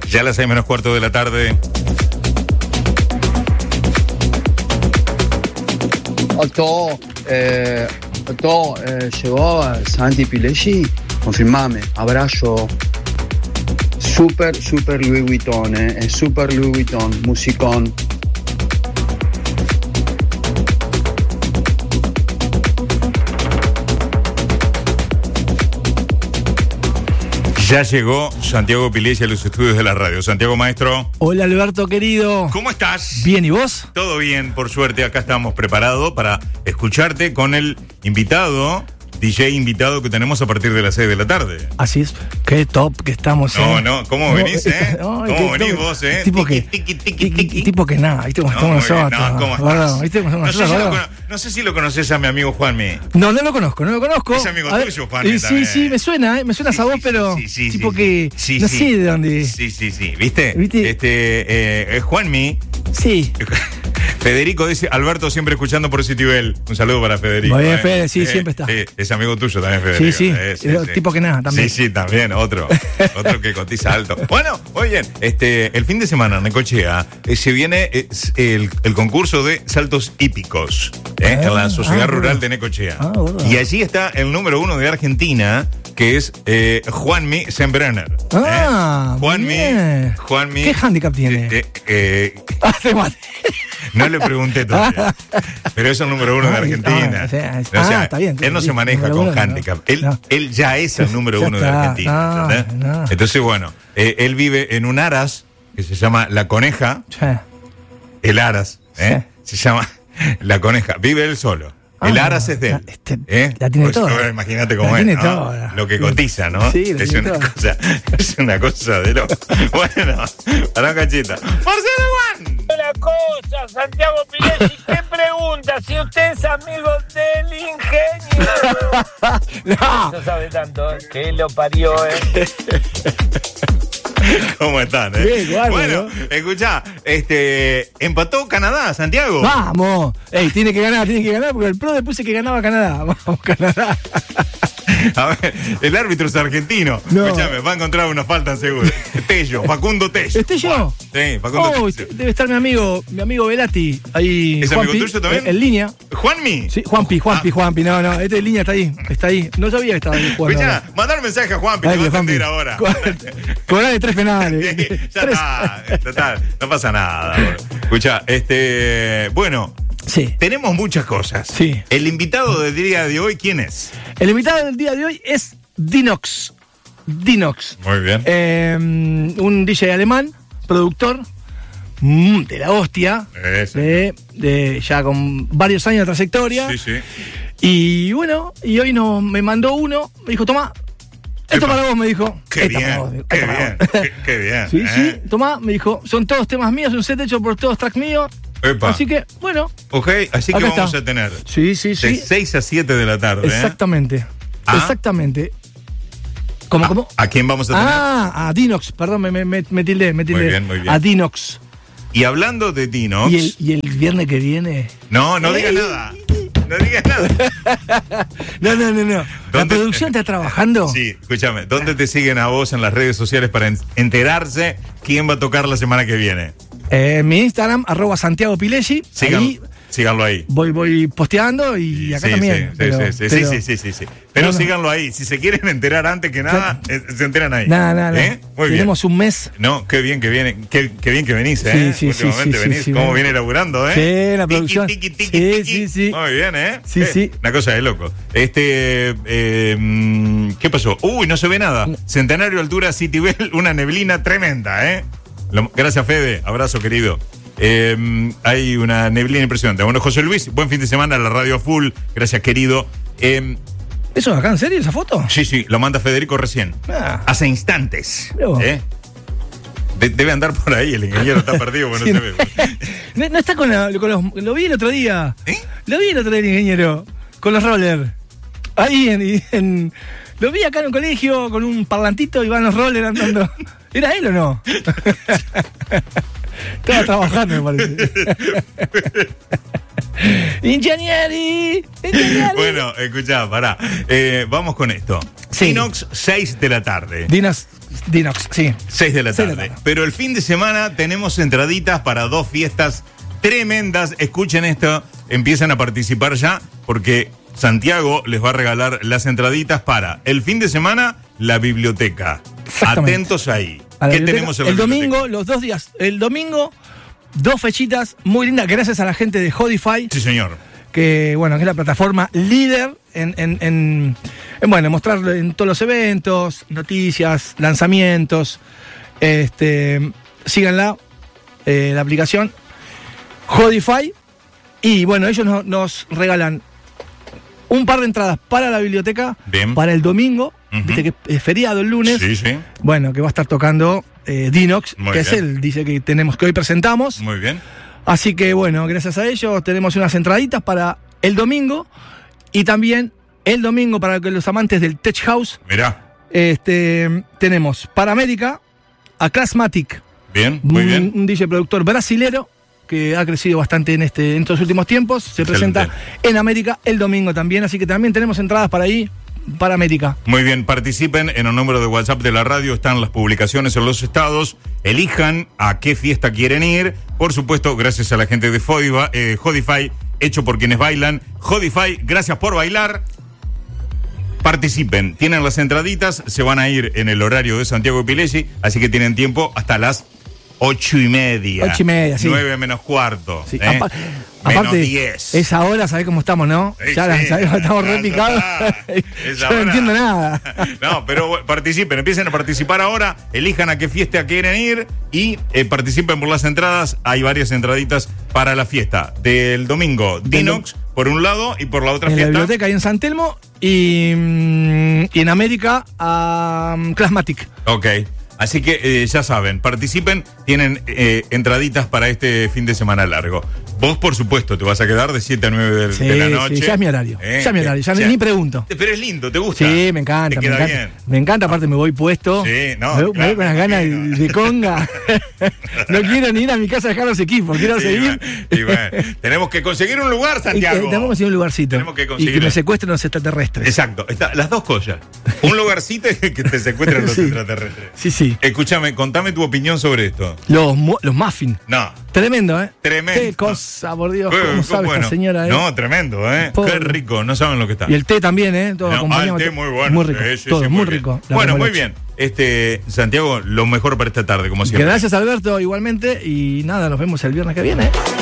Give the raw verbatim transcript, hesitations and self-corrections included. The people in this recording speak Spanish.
Ya a las seis menos cuarto de la tarde. Otto, eh, Otto, eh, llegó Santi Pileschi, confirmame, abrazo. Super, super Louis Vuitton, eh, es super Louis Vuitton, musicón. Ya llegó Santiago Pileschi a los estudios de la radio. Santiago, maestro. Hola, Alberto, querido. ¿Cómo estás? Bien, ¿y vos? Todo bien, por suerte. Acá estamos preparados para escucharte con el invitado, D J invitado que tenemos a partir de las seis de la tarde. Así es. Qué top que estamos, No, eh. no, ¿cómo No, venís, eh? no, ¿Cómo qué venís top. vos, eh? Tipo que, Tiki, tiki, tiki, tiki, tiki. tipo que nada, ¿viste cómo No, estamos muy bien. nosotros? No, ¿cómo Gordo, estás? ¿viste cómo estamos No sé, si nosotros, lo, gordo? cono- no sé si lo conoces a mi amigo Juanmi. No, no lo conozco, no lo conozco. Es amigo A ver, tuyo, Juanmi, eh, también. Sí, sí, me suena, ¿eh? Me suena Sí, esa voz, sí, pero sí, sí, tipo sí, que sí, no sí. sé de dónde. Sí, sí, sí. ¿Viste? ¿Viste? Este, eh, eh, Juanmi. Sí. Federico dice, Alberto siempre escuchando por Citibel. Un saludo para Federico. Muy bien, eh. Fede, sí, Eh, siempre está. eh, es amigo tuyo también, Federico. Sí, sí, eh, eh, tipo que nada, también. Sí, sí, también, otro. Otro que cotiza alto. Bueno, muy bien. Este, el fin de semana en Necochea eh, se viene eh, el, el concurso de saltos hípicos eh, Ah, en la Sociedad ah, Rural bueno. de Necochea. Ah, bueno. Y allí está el número uno de Argentina, que es eh, Juanmi Sembrenner. Ah, eh. Juanmi, bien. Juanmi. ¿Qué handicap tiene? eh, eh, eh, Ah, te maté. no le pregunté todavía. Pero es el número uno de Ay, Argentina. ah, o sea, O sea, ah, está bien. él no se Sí, maneja número con uno, no. handicap. Él, No. él ya es el número Ya uno de está. Argentina. No, ¿entendés? no. Entonces, bueno, eh, él vive en un aras que se llama La Coneja. Sí. El aras, ¿eh? Se llama La Coneja. Vive él solo. Ah, el aras es de él. la- este- ¿eh? la tiene Pues, toda. bueno, imagínate cómo La es. tiene ¿no? toda. Lo que cotiza, ¿no? Sí, la es tiene una toda. cosa, es una cosa de loco. Bueno, para un cachito. Marcelo Juan. Una cosa, Santiago Pileschi, ¿qué pregunta? Si usted es amigo del ingeniero. No. No sabe tanto, ¿eh? Que lo parió, ¿eh? ¿Cómo están, eh? Bien, bárbaro. Bueno, escuchá, este, empató Canadá, Santiago. Vamos. Ey, tiene que ganar, tiene que ganar, porque el pro le puse que ganaba Canadá. Vamos, Canadá. A ver, el árbitro es argentino. No. Escuchame, va a encontrar una falta seguro. Tello, Facundo Tello. ¿Este yo? Sí, Facundo Oh, Tello. debe estar mi amigo, mi amigo Velati, ahí. ¿Es amigo Juanpi, tuyo también? En, en línea. Juanmi. Sí, Juanpi, Juanpi, Ah. Juanpi. No, no, este en línea está ahí, está ahí. No sabía que estaba ahí jugando. Escuchá, mandar un mensaje a Juanpi, te Dale, va a Juanpi. atender ahora. Cobrale tres penales. Sí, ya Tres- está, total, no pasa nada. Boludo. Escucha, este, bueno, Sí. tenemos muchas cosas. Sí. El invitado del día de hoy, ¿quién es? El invitado del día de hoy es Dinox. Dinox. Muy bien. Eh, un D J alemán, productor mm, de la hostia. Eso. De, de- ya con varios años de trayectoria. Sí, sí. Y bueno, y hoy no, me mandó uno, me dijo, toma, esto Epa. para vos, me dijo. Qué Esto para vos, bien, esto qué para bien, vos. qué, qué bien. Sí, ¿eh? sí, tomá, me dijo, son todos temas míos, un set hecho por todos tracks míos. Epa. Así que, bueno. Ok, así que Acá vamos está. a tener Sí, sí, de sí. seis a siete de la tarde. ¿eh? Exactamente. Ah. Exactamente. ¿Cómo, ¿A, cómo? ¿A quién vamos a tener? Ah, a Dinox, perdón, me, me, me, me tildé, me tildé. bien, muy bien. A Dinox. Y hablando de Dinox. Y el, y el viernes que viene. No, no digas Ey. nada. No digas nada. No, no, no, no. La ¿Dónde- producción está trabajando. Sí, escúchame. ¿Dónde te siguen a vos en las redes sociales para en- enterarse quién va a tocar la semana que viene? Eh, mi Instagram, arroba Santiago Pileschi. Sigan- Ahí síganlo ahí. voy, voy posteando y acá Sí, también. sí, pero- sí, sí, pero- sí, sí, sí, sí. Pero No, no. síganlo ahí. Si se quieren enterar antes que nada, eh, se enteran ahí. Nada, nada, nada. ¿Eh? Muy bien. Tenemos un mes. No, qué bien que viene, qué, qué bien que venís, ¿eh? Sí, sí, sí, Últimamente sí, sí, venís, sí, cómo bueno. viene laburando, ¿eh? Sí, la Tiki, producción. tiki, tiki, Sí, tiki. sí, sí. Muy bien, ¿eh? Sí, Eh, sí. Una cosa de loco. Este, eh, mm, ¿qué pasó? Uy, no se ve nada. Centenario Altura Citibel, una neblina tremenda, ¿eh? Lo- gracias, Fede. Abrazo, querido. Eh, hay una neblina impresionante. Bueno, José Luis, buen fin de semana, la radio full. Gracias, querido. Eh, ¿Eso acá en serio, esa foto? sí, sí, lo manda Federico recién. Ah. Hace instantes. Mirá vos. ¿eh? De- debe andar por ahí, el ingeniero está perdido, bueno, Sí, no no. se ve. No, no está con, la- con los. Lo vi el otro día. ¿Eh? Lo vi el otro día, el ingeniero. Con los rollers. Ahí en, en- Lo vi acá en un colegio con un parlantito y van los rollers andando. ¿Era él o no? Estaba trabajando, me parece. Ingenieri. Ingenieri. Bueno, escuchá, pará. Eh, vamos con esto. Sí. Dinox, seis de la tarde. Dinos, Dinox, sí. seis de la Seis de tarde. la tarde. Pero el fin de semana tenemos entraditas para dos fiestas tremendas. Escuchen esto, empiezan a participar ya, porque Santiago les va a regalar las entraditas para el fin de semana, la biblioteca. Exactamente. Atentos ahí. A la ¿Qué biblioteca. tenemos en la El biblioteca? domingo, los dos días. El domingo, dos fechitas muy lindas, gracias a la gente de Hodify, Sí, señor. que bueno, que es la plataforma líder en, en, en, en, bueno, mostrar en todos los eventos, noticias, lanzamientos. Este, síganla, eh, la aplicación Hodify. Y bueno, ellos no- nos regalan un par de entradas para la biblioteca Bien. para el domingo. Ujú. Viste que es feriado el lunes. Sí, sí. Bueno, que va a estar tocando eh, Dinox, Muy que es bien. él, dice que tenemos, que hoy presentamos. Muy bien. Así que bueno, gracias a ellos tenemos unas entraditas para el domingo y también el domingo para que los amantes del Tech House, Mirá. este, tenemos para América a Classmatic, Bien, muy un, bien. un D J productor brasilero que ha crecido bastante en, este, en estos últimos tiempos. Se Excelente. presenta en América el domingo también, así que también tenemos entradas para ahí, para América. Muy bien, participen en el número de WhatsApp de la radio, están las publicaciones en los estados, elijan a qué fiesta quieren ir, por supuesto, gracias a la gente de Hodify, eh, Hodify, hecho por quienes bailan. Hodify, gracias por bailar. Participen, tienen las entraditas, se van a ir en el horario de Santiago Pilesi, así que tienen tiempo hasta las ocho y media. Ocho y media, sí. Nueve menos cuarto. Sí, ¿eh? apa- Menos aparte, diez. esa hora, ¿sabés cómo estamos, no? Sí, ya la- sí, sabemos, estamos ya re picados. está. Yo no entiendo nada. No, pero bueno, participen, empiecen a participar ahora, elijan a qué fiesta quieren ir y eh, participen por las entradas. Hay varias entraditas para la fiesta del domingo. Del Dinox por un lado y por la otra En la fiesta. biblioteca y en San Telmo y, mm, y en América a um, Classmatic. Ok. Así que eh, ya saben, participen, tienen eh, entraditas para este fin de semana largo. Vos, por supuesto, te vas a quedar de siete a nueve de, Sí, de la sí, noche. ya es mi horario, Eh, ya es mi horario, ya eh, ni pregunto. Pero es lindo, ¿te gusta? Sí, me encanta, Te me queda encanta. bien. Me encanta, aparte me voy puesto. Sí, no, Me, voy- me claro, voy con las ganas de, imagino. de conga. No quiero ni ir a mi casa a dejar los equipos, quiero Sí, seguir. bueno, sí, bueno. Tenemos que conseguir un lugar, Y, eh, Santiago. tenemos que conseguir un lugarcito. Tenemos que y conseguir- que me secuestren los extraterrestres. Exacto, está, las dos cosas. Un lugarcito y que te secuestren los Sí. extraterrestres. Sí, sí. Escúchame, contame tu opinión sobre esto. Los, mu- los muffins. No. Tremendo, ¿eh? Tremendo. Qué cosa, por Dios. Eh, ¿Cómo sabe bueno, esta señora, eh? No, tremendo, ¿eh? Pobre. Qué rico, no saben lo que está. Y el té también, ¿eh? Todo No, acompañado. ah, el té muy bueno. Muy rico. Sí, sí, todo, sí, muy bien. rico. La Bueno, muy remolacha. bien. Este, Santiago, lo mejor para esta tarde, como siempre. Gracias, Alberto, igualmente. Y nada, nos vemos el viernes que viene.